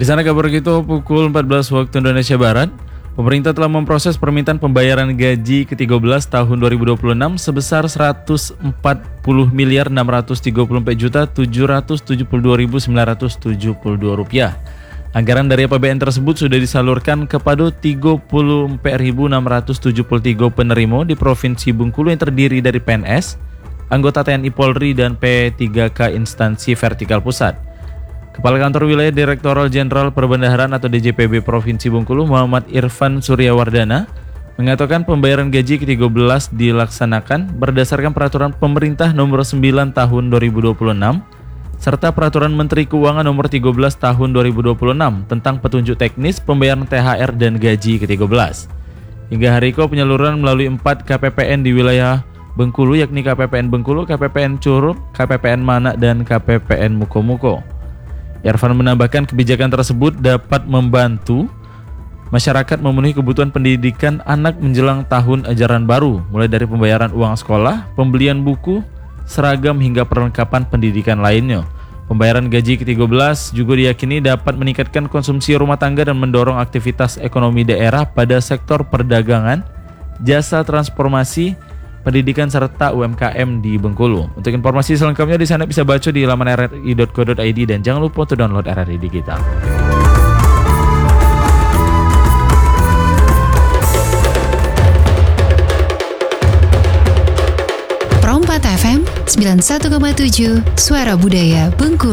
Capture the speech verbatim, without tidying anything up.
Di sana kabar gitu pukul empat belas waktu Indonesia Barat, pemerintah telah memproses permintaan pembayaran gaji ke tiga belas tahun dua ribu dua puluh enam sebesar seratus empat puluh miliar enam ratus tiga puluh empat juta tujuh ratus tujuh puluh dua ribu sembilan ratus tujuh puluh dua rupiah. Anggaran dari A P B N tersebut sudah disalurkan kepada tiga puluh empat ribu enam ratus tujuh puluh tiga penerima di Provinsi Bengkulu yang terdiri dari P N S, anggota T N I Polri, dan P tiga K instansi vertikal pusat. Kepala Kantor Wilayah Direktoral Jenderal Perbendaharaan atau D J P B Provinsi Bengkulu, Muhammad Irfan Suryawardana, mengatakan pembayaran gaji ke tiga belas dilaksanakan berdasarkan Peraturan Pemerintah Nomor sembilan Tahun dua ribu dua puluh enam serta Peraturan Menteri Keuangan Nomor tiga belas Tahun dua ribu dua puluh enam tentang petunjuk teknis pembayaran T H R dan gaji ke tiga belas. Hingga hari ini penyaluran melalui empat K P P N di wilayah Bengkulu, yakni K P P N Bengkulu, K P P N Curup, K P P N Manak, dan K P P N Muko-Muko. Irfan menambahkan kebijakan tersebut dapat membantu masyarakat memenuhi kebutuhan pendidikan anak menjelang tahun ajaran baru, mulai dari pembayaran uang sekolah, pembelian buku, seragam, hingga perlengkapan pendidikan lainnya. Pembayaran gaji ke tiga belas juga diyakini dapat meningkatkan konsumsi rumah tangga dan mendorong aktivitas ekonomi daerah pada sektor perdagangan, jasa transformasi, pendidikan, serta U M K M di Bengkulu. Untuk informasi selengkapnya di sana bisa baca di laman r r i dot co dot i d dan jangan lupa untuk download R R I Digital. Pro empat F M sembilan puluh satu koma tujuh Suara Budaya Bengkulu.